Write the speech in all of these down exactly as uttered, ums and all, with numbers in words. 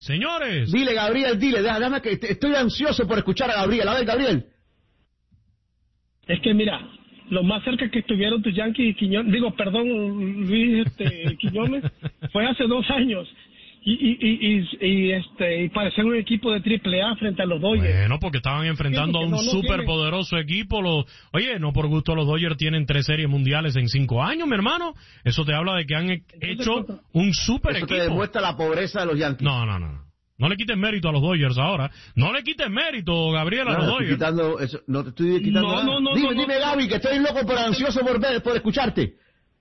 Señores. Dile, Gabriel, dile, déjame que estoy ansioso por escuchar a Gabriel. A ver, Gabriel. Es que mira, lo más cerca que estuvieron tus Yankees y Quiñones, digo, perdón, Luis este, Quiñones, fue hace dos años. Y, y, y, y, y este y parecían un equipo de triple A frente a los Dodgers. Bueno, porque estaban enfrentando a un no, no superpoderoso equipo. Los, oye, no por gusto los Dodgers tienen tres series mundiales en cinco años, mi hermano. Eso te habla de que han Entonces, hecho un super eso equipo. Eso te demuestra la pobreza de los Yankees. No, no, no. No le quites mérito a los Dodgers ahora. No le quites mérito, Gabriel, a no, los no Dodgers. Quitando eso, no te estoy quitando no, nada. No, no, dime, no, dime, no, Gaby, que estoy loco por ansioso por ver, por escucharte.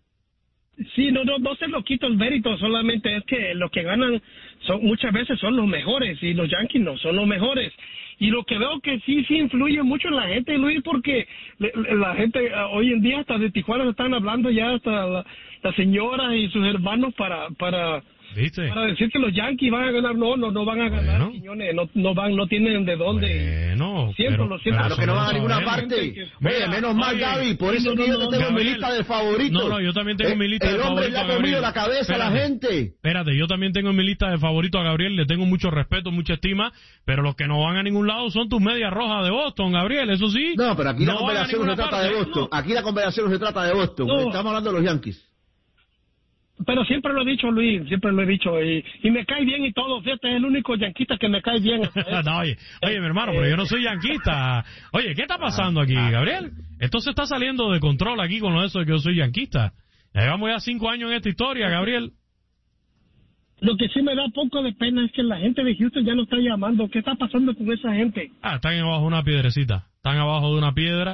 Sí, no, no, no se lo quito el mérito, solamente es que los que ganan son muchas veces son los mejores y los Yankees no son los mejores. Y lo que veo que sí, sí influye mucho en la gente, Luis, porque la gente hoy en día hasta de Tijuana se están hablando ya hasta la, la señora y sus hermanos para para ¿Viste? Para decir que los Yankees van a ganar, no, no, no van a ganar, bueno. Quiñones, no, no van, no tienen de dónde. Bueno, siento, pero, lo siento. Claro que no van a ninguna parte. Que... Oye, menos mal, Gaby, por eso no, no, yo no, tengo Gabriel, mi lista de favoritos. No, no, yo también tengo eh, mi lista de favoritos. El hombre le ha comido la cabeza espérate, a la gente. Espérate, yo también tengo mi lista de favoritos a Gabriel, le tengo mucho respeto, mucha estima, pero los que no van a ningún lado son tus medias rojas de Boston, Gabriel, eso sí. No, pero aquí no la conversación no se trata parte. de Boston. No. Aquí la conversación no se trata de Boston. No. Estamos hablando de los Yankees. Pero siempre lo he dicho, Luis, siempre lo he dicho, y, y me cae bien y todo, fíjate, es el único yanquista que me cae bien. no, oye, oye, mi hermano, pero yo no soy yanquista. Oye, ¿qué está pasando aquí, Gabriel? Esto se está saliendo de control aquí con lo de eso de que yo soy yanquista. Ya llevamos ya cinco años en esta historia, Gabriel. Lo que sí me da poco de pena es que la gente de Houston ya no está llamando. ¿Qué está pasando con esa gente? Ah, están abajo de una piedrecita, están abajo de una piedra.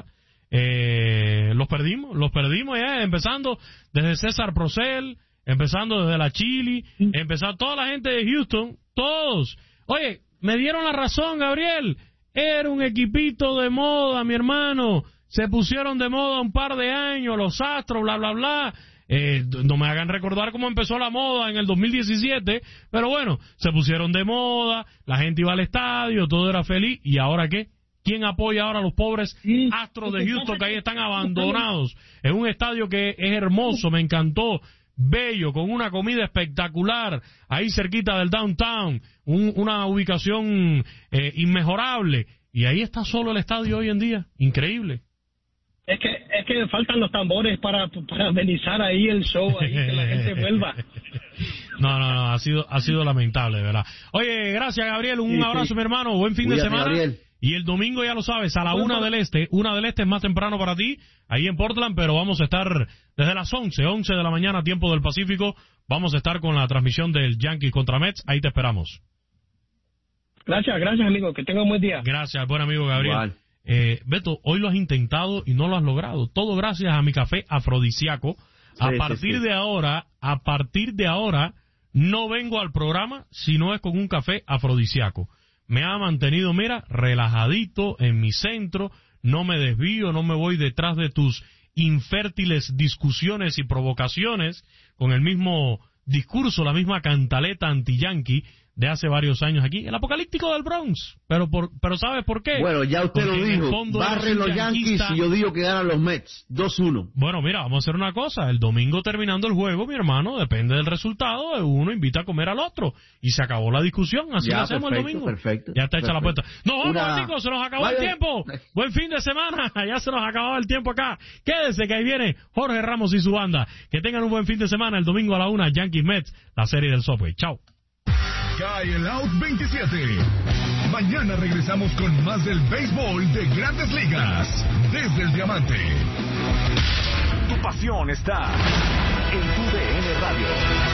Eh, los perdimos, los perdimos ya, empezando desde César Procel, empezando desde la Chili, mm. empezando toda la gente de Houston, todos. Oye, me dieron la razón, Gabriel. Era un equipito de moda, mi hermano. Se pusieron de moda un par de años, los Astros, bla, bla, bla. Eh, no me hagan recordar cómo empezó la moda en el dos mil diecisiete, pero bueno, se pusieron de moda, la gente iba al estadio, todo era feliz. ¿Y ahora qué? ¿Quién apoya ahora a los pobres sí. Astros de Houston que ahí están abandonados? En un estadio que es hermoso, me encantó. Bello, con una comida espectacular, ahí cerquita del downtown, un, una ubicación eh, inmejorable, y ahí está solo el estadio hoy en día, increíble. Es que es que faltan los tambores para para amenizar ahí el show, ahí que la gente vuelva. No, no, no, ha sido ha sido lamentable, de verdad. Oye, gracias, Gabriel, un sí, abrazo, sí. mi hermano, buen fin Cuídate, de semana. Gabriel. Y el domingo, ya lo sabes, a la una del este, una del este es más temprano para ti, ahí en Portland, pero vamos a estar desde las once, once de la mañana, tiempo del Pacífico, vamos a estar con la transmisión del Yankees contra Mets, ahí te esperamos. Gracias, gracias, amigo, que tenga un buen día. Gracias, buen amigo Gabriel. Eh, Beto, hoy lo has intentado y no lo has logrado, todo gracias a mi café afrodisíaco. A sí, partir sí, sí. de ahora, a partir de ahora, no vengo al programa si no es con un café afrodisíaco. Me ha mantenido, mira, relajadito en mi centro, no me desvío, no me voy detrás de tus infértiles discusiones y provocaciones con el mismo discurso, la misma cantaleta anti-yankee de hace varios años aquí, el apocalíptico del Bronx. Pero por, pero ¿sabes por qué? Bueno, ya usted Porque lo dijo, barren los Yankees y yo digo que ganan los Mets, dos uno. Bueno, mira, vamos a hacer una cosa, el domingo terminando el juego, mi hermano, depende del resultado, uno invita a comer al otro, y se acabó la discusión, así ya, lo hacemos perfecto, el domingo. Perfecto, ya está hecha perfecto. la puerta. No, una... chicos, se nos acabó Vaya. el tiempo. Buen fin de semana, ya se nos acabó el tiempo acá. Quédese que ahí viene Jorge Ramos y su banda. Que tengan un buen fin de semana, el domingo a la una, Yankees Mets, la serie del Subway. Chao. Cae el Out veintisiete. Mañana regresamos con más del béisbol de Grandes Ligas. Desde el Diamante. Tu pasión está en tu D N Radio.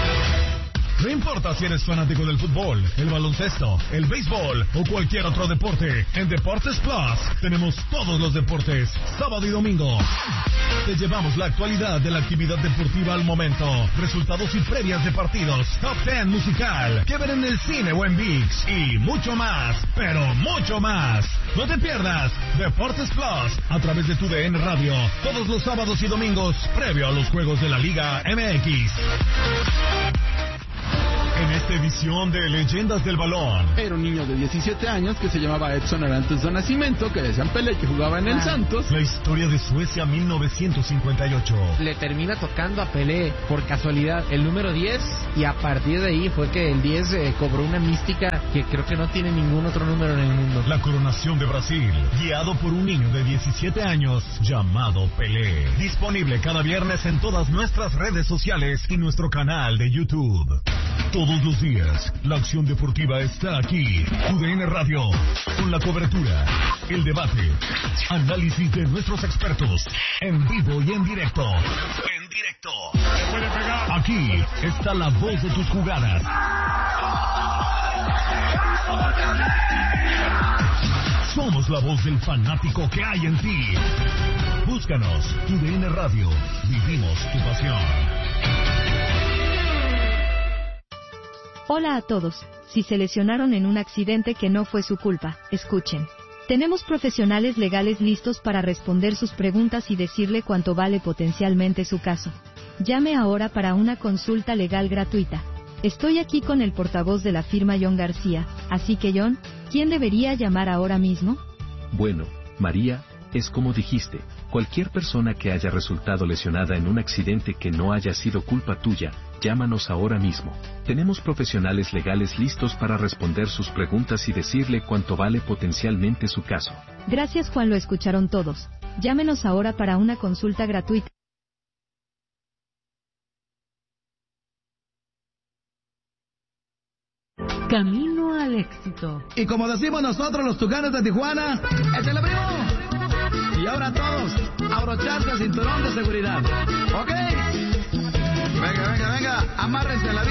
No importa si eres fanático del fútbol, el baloncesto, el béisbol o cualquier otro deporte, en Deportes Plus tenemos todos los deportes, sábado y domingo. Te llevamos la actualidad de la actividad deportiva al momento, resultados y previas de partidos, top ten musical, que ver en el cine o en ViX y mucho más, pero mucho más. No te pierdas Deportes Plus a través de tu D N Radio, todos los sábados y domingos, previo a los juegos de la Liga M X. En esta edición de Leyendas del Balón. Era un niño de diecisiete años que se llamaba Edson Arantes do Nascimento, que decían Pelé, que jugaba en el ah. Santos. La historia de Suecia mil novecientos cincuenta y ocho. Le termina tocando a Pelé, por casualidad, el número diez, y a partir de ahí fue que el diez eh, cobró una mística que creo que no tiene ningún otro número en el mundo. La coronación de Brasil, guiado por un niño de diecisiete años llamado Pelé. Disponible cada viernes en todas nuestras redes sociales y nuestro canal de YouTube. Todos los días, la acción deportiva está aquí. U D N Radio, con la cobertura, el debate, análisis de nuestros expertos, en vivo y en directo. En directo. Aquí está la voz de tus jugadas. Somos la voz del fanático que hay en ti. Búscanos, U D N Radio. Vivimos tu pasión. Hola a todos. Si se lesionaron en un accidente que no fue su culpa, escuchen. Tenemos profesionales legales listos para responder sus preguntas y decirle cuánto vale potencialmente su caso. Llame ahora para una consulta legal gratuita. Estoy aquí con el portavoz de la firma John García, así que John, ¿quién debería llamar ahora mismo? Bueno, María, es como dijiste, cualquier persona que haya resultado lesionada en un accidente que no haya sido culpa tuya, llámanos ahora mismo. Tenemos profesionales legales listos para responder sus preguntas y decirle cuánto vale potencialmente su caso. Gracias Juan, lo escucharon todos. Llámenos ahora para una consulta gratuita. Camino al éxito. Y como decimos nosotros los Tucanes de Tijuana, ¡échale primo! Y ahora todos, abrocharse el cinturón de seguridad. ¿Ok? Venga, venga, venga, amárrense a la vida.